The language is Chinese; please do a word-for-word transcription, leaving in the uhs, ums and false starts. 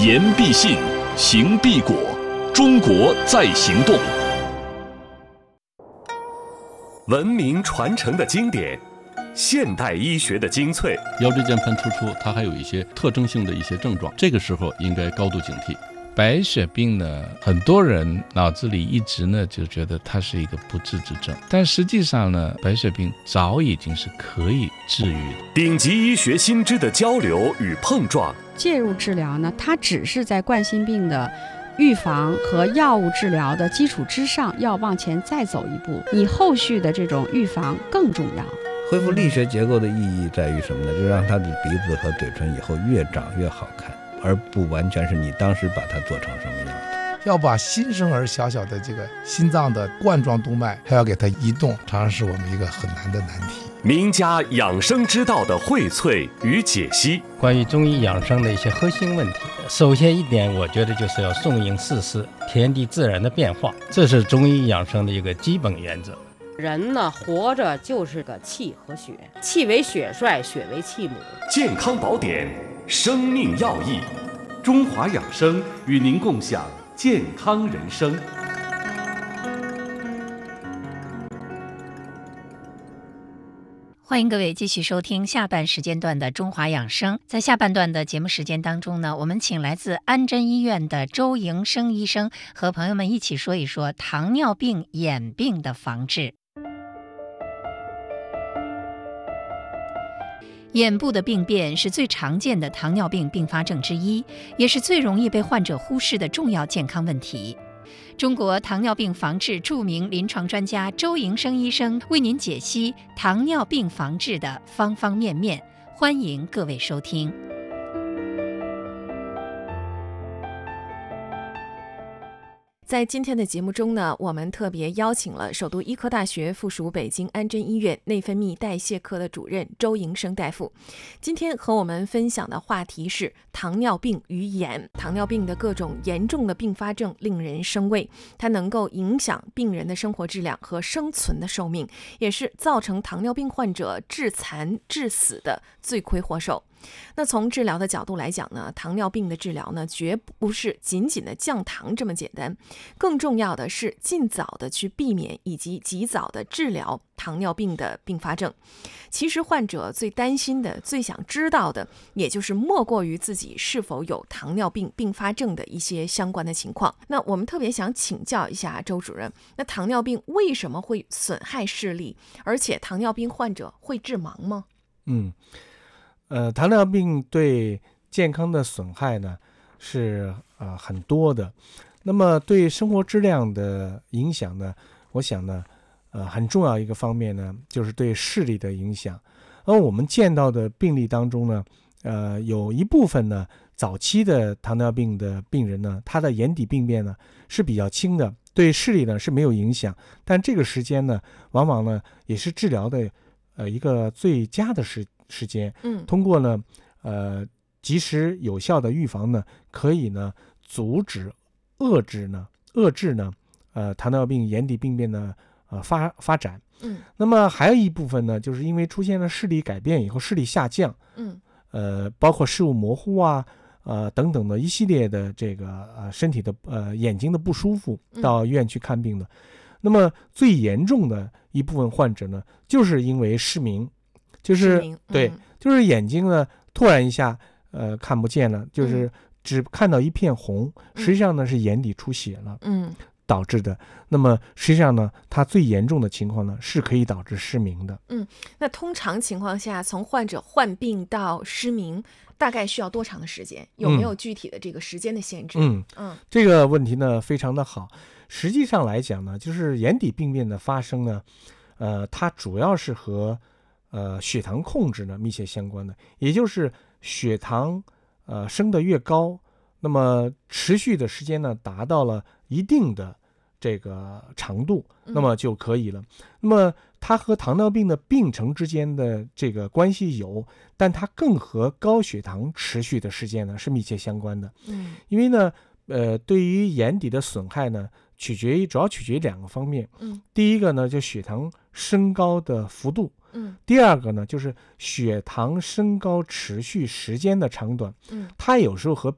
言必信，行必果，中国在行动。文明传承的经典，现代医学的精粹。 腰椎间盘突出，它还有一些特征性的一些症状，这个时候应该高度警惕。白血病呢，很多人脑子里一直呢就觉得它是一个不治之症，但实际上呢，白血病早已经是可以治愈的。 顶级医学新知的交流与碰撞， 介入治疗呢，它只是在冠心病的预防和药物治疗的基础之上，要往前再走一步，你后续的这种预防更重要。 恢复力学结构的意义在于什么呢？就让他的鼻子和嘴唇以后越长越好看，而不完全是你当时把它做成什么样子。 要把新生儿小小的这个心脏的冠状动脉还要给它移动，常常是我们一个很难的难题。 名家养生之道的荟萃与解析， 关于中医养生的一些核心问题，首先一点，我觉得就是要顺应四时，天地自然的变化，这是中医养生的一个基本原则。 人呢，活着就是个气和血，气为血帅，血为气母。 健康宝典，生命要义，中华养生与您共享健康人生。 欢迎各位继续收听下半时间段的中华养生。在下半段的节目时间当中呢，我们请来自安贞医院的周营生医生和朋友们一起说一说糖尿病眼病的防治。眼部的病变是最常见的糖尿病并发症之一，也是最容易被患者忽视的重要健康问题。中国糖尿病防治著名临床专家周营生医生为您解析糖尿病防治的方方面面，欢迎各位收听。 在今天的节目中呢，我们特别邀请了首都医科大学附属北京安贞医院内分泌代谢科的主任周营生大夫。今天和我们分享的话题是糖尿病与眼。糖尿病的各种严重的并发症令人生畏，它能够影响病人的生活质量和生存的寿命，也是造成糖尿病患者致残致死的罪魁祸首。那从治疗的角度来讲呢，糖尿病的治疗呢，绝不是仅仅的降糖这么简单，更重要的是尽早的去避免以及及早的治疗糖尿病的并发症。其实患者最担心的、最想知道的，也就是莫过于自己是否有糖尿病并发症的一些相关的情况。那我们特别想请教一下周主任，那糖尿病为什么会损害视力？而且糖尿病患者会致盲吗？ 嗯。呃，糖尿病对健康的损害呢是呃很多的，那么对生活质量的影响呢，我想呢，呃很重要一个方面呢，就是对视力的影响。而我们见到的病例当中呢，呃有一部分呢，早期的糖尿病的病人呢，他的眼底病变呢是比较轻的，对视力呢是没有影响，但这个时间呢，往往呢也是治疗的呃一个最佳的时时间， 嗯， 通过呢，呃，及时有效的预防呢，可以呢阻止、遏制呢、遏制呢，呃，糖尿病眼底病变的呃发发展。 嗯， 那么还有一部分呢，就是因为出现了视力改变以后，视力下降， 嗯， 呃，包括视物模糊啊，呃等等的一系列的这个呃身体的呃眼睛的不舒服，到医院去看病的。嗯、那么最严重的一部分患者呢，就是因为失明。就是、嗯、对，就是眼睛呢突然一下呃看不见了，就是只看到一片红，嗯、实际上呢是眼底出血了， 嗯， 导致的。那么实际上呢，它最严重的情况呢是可以导致失明的。 嗯，那通常情况下，从患者患病到失明，大概需要多长的时间？有没有具体的这个时间的限制？ 嗯嗯，这个问题呢非常的好。实际上来讲呢，就是眼底病变的发生呢，呃，它主要是和呃，血糖控制呢密切相关的，也就是血糖呃升得越高，那么持续的时间呢达到了一定的这个长度，那么就可以了。嗯、那么它和糖尿病的病程之间的这个关系有，但它更和高血糖持续的时间呢是密切相关的。 嗯， 因为呢，呃，对于眼底的损害呢，取决于主要取决于两个方面。 嗯， 第一个呢，就血糖升高的幅度。 嗯， 第二个呢，就是血糖升高持续时间的长短。 嗯， 它有时候和